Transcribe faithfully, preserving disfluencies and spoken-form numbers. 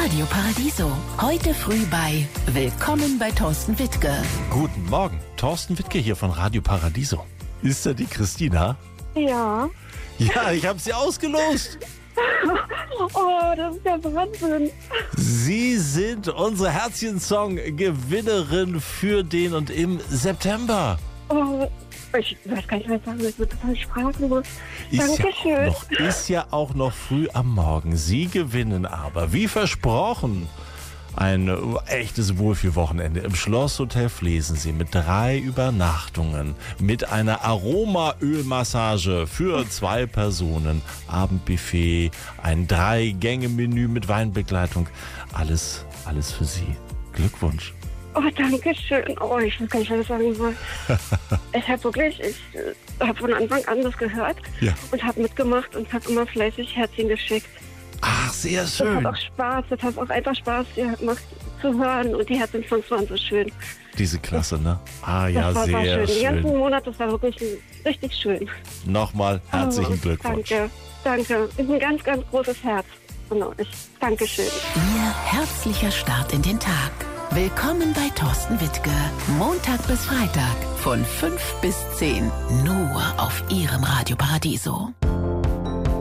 Radio Paradiso. Heute früh bei Willkommen bei Thorsten Wittke. Guten Morgen, Thorsten Wittke hier von Radio Paradiso. Ist da die Christina? Ja. Ja, ich habe sie ausgelost. Oh, das ist ja Wahnsinn. Sie sind unsere Herzchen-Song-Gewinnerin für den und im September. Oh, ich weiß gar nicht, was ich sagen will. Ich bin total sprachlos. Ist Dankeschön. ja, auch noch, ist ja auch noch früh am Morgen. Sie gewinnen aber, wie versprochen, ein echtes Wohlfühlwochenende im Schlosshotel Flesensee mit drei Übernachtungen, mit einer Aromaölmassage für zwei Personen, Abendbuffet, ein Drei-Gänge-Menü mit Weinbegleitung. Alles, alles für Sie. Glückwunsch. Oh, danke schön. Oh, ich weiß gar nicht, was ich sagen soll. Ich habe wirklich, ich äh, habe von Anfang an das gehört Ja. und habe mitgemacht und habe immer fleißig Herzchen geschickt. Ach, sehr Das schön. hat auch Spaß, das hat auch einfach Spaß gemacht zu hören und die Herzchen-Songs waren so schön. Diese Klasse, ne? Ah Das ja, war, sehr war schön. Den ganzen schön. Monat, das war wirklich richtig schön. Nochmal herzlichen Oh, Glückwunsch. Danke, danke. Ist ein ganz, ganz großes Herz von euch. Dankeschön. Ihr herzlicher Start in den Tag. Willkommen bei Thorsten Wittke. Montag bis Freitag von fünf bis zehn. Nur auf Ihrem Radio Paradiso.